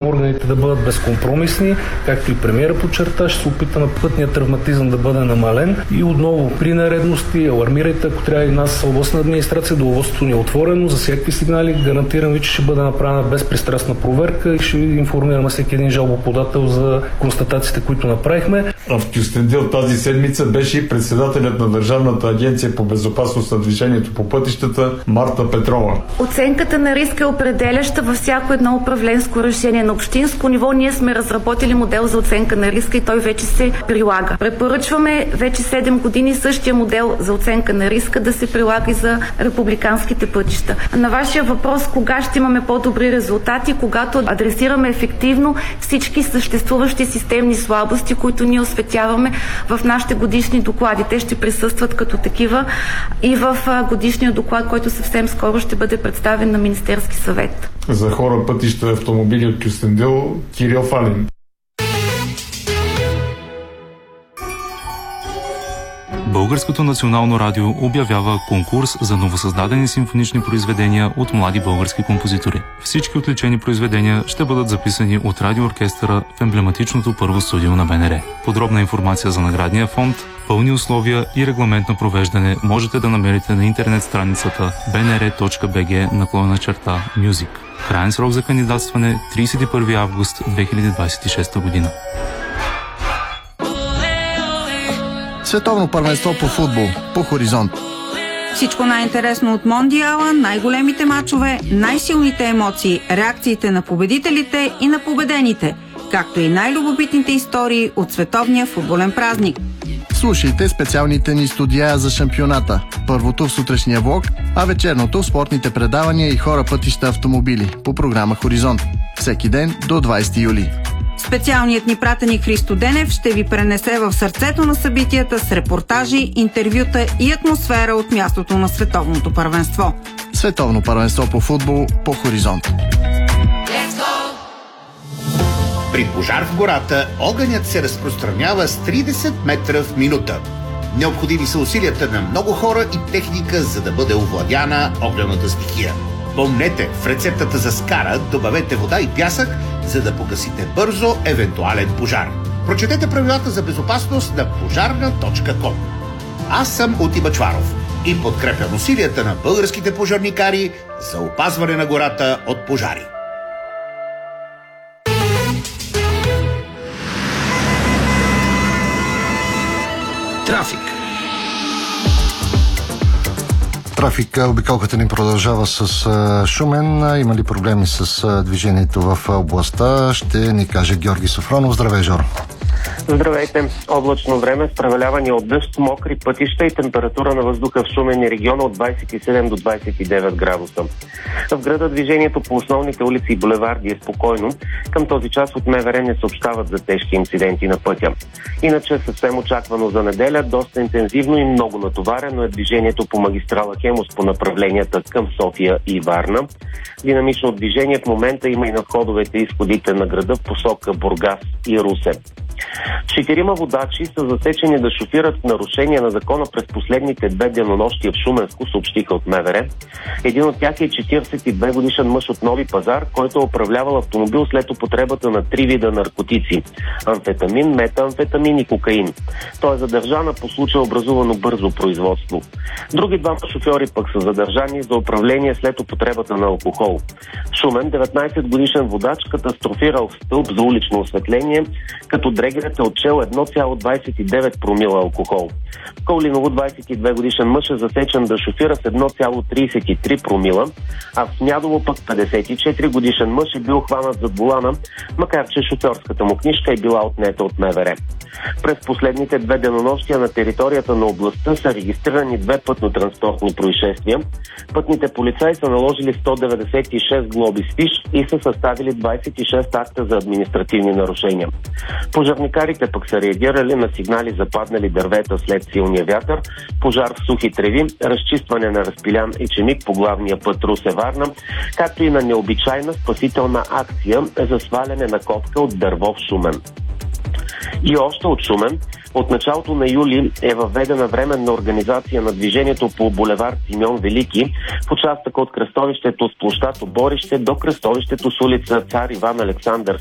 органите да бъдат безкомпромисни, както и премиера подчерта, ще се опитаме пътният травматизъм да бъде намален и отново при нередности алармирайте, ако трябва и нас областна администрация, деловодството ни е отворено за всякакви сигнали, гарантирам ви, че ще бъде направена безпристрастна проверка и ще ви информираме всеки един жалбоподател за констатациите, които направихме. В Кюстендил тази седмица беше и председателят на Държавната агенция по безопасност на движението по пътищата Марта Петрова. Оценката на риска е определяща във всяко едно управленско решение. На общинско ниво ние сме разработили модел за оценка на риска и той вече се прилага. Препоръчваме вече 7 години същия модел за оценка на риска да се прилага и за републиканските пътища. На вашия въпрос, кога ще имаме по-добри резултати, когато адресираме ефективно всички съществуващи системни слабости, които ние осветяваме в нашите годишни доклади. Те ще присъстват като такива и в годишния доклад, който съвсем скоро ще бъде представен на Министерски съвет. За хора, пътища и автомобили от Кюстендил, Кирил Фалин. Българското национално радио обявява конкурс за новосъздадени симфонични произведения от млади български композитори. Всички отличени произведения ще бъдат записани от радиооркестъра в емблематичното първо студио на БНР. Подробна информация за наградния фонд, пълни условия и регламент на провеждане можете да намерите на интернет страницата bnr.bg/music. Краен срок за кандидатстване 31 август 2026 година. Световно първенство по футбол по Хоризонт. Всичко най-интересно от Мондиала, най-големите мачове, най-силните емоции, реакциите на победителите и на победените, както и най-любопитните истории от световния футболен празник. Слушайте специалните ни студия за шампионата. Първото в сутрешния влог, а вечерното в спортните предавания и хора, пътища, автомобили по програма Хоризонт. Всеки ден до 20 юли. Специалният ни пратеник Христо Денев ще ви пренесе в сърцето на събитията с репортажи, интервюта и атмосфера от мястото на световното първенство. Световно първенство по футбол по Хоризонт. При пожар в гората огънят се разпространява с 30 метра в минута. Необходими са усилията на много хора и техника, за да бъде овладяна огнената стихия. Помнете, в рецептата за скара добавете вода и пясък, за да погасите бързо евентуален пожар. Прочетете правилата за безопасност на пожарна.com. Аз съм Оти Бъчваров и подкрепям усилията на българските пожарникари за опазване на гората от пожари. Трафик. Обиколката ни продължава с Шумен. Има ли проблеми с движението в областта? Ще ни каже Георги Софронов. Здравей, Жоро. Здравейте! Облачно време с преваляване от дъжд, мокри пътища и температура на въздуха в Шумен и региона от 27 до 29 градуса. В града движението по основните улици и булеварди е спокойно. Към този час от МВР не съобщават за тежки инциденти на пътя. Иначе съвсем очаквано за неделя, доста интензивно и много натоварено е движението по магистрала Хемус по направленията към София и Варна. Динамично движение в момента има и на входовете и изходите на града в посока Бургас и Русе. 4 водачи са засечени да шофират в нарушение на закона през последните 2 денонощия в Шуменско, съобщиха от МВР. Един от тях е 42 годишен мъж от Нови пазар, който е управлявал автомобил след употребата на 3 вида наркотици – амфетамин, метамфетамин и кокаин. Той е задържан, по случая образувано бързо производство. Други 2 шофьори пък са задържани за управление след употребата на алкохол. В Шумен 19 годишен водач катастрофирал в стълб за улично осветление, като дрегерът е отчел 1,29 промила алкохол. В Каулиново 22 годишен мъж е засечен да шофира с 1,33 промила, а в Смядово пък 54 годишен мъж е бил хванат зад волана, макар че шофьорската му книжка е била отнета от МВР. През последните 2 денонощия на територията на областта са регистрирани 2 пътно-транспортни происшествия. Пътните полицаи са наложили 196 глоби с фиш и са съставили 26 акта за административни нарушения. Пожарникарите пък са реагирали на сигнали за паднали дървета след силния вятър, пожар в сухи треви, разчистване на разпилян ечемик по главния път Русе-Варна, както и на необичайна спасителна акция за сваляне на котка от дърво в Шумен. И още от Шумен, от началото на юли е въведена временна организация на движението по булевард Симеон Велики в участъка от кръстовището с площад Оборище до кръстовището с улица Цар Иван Александър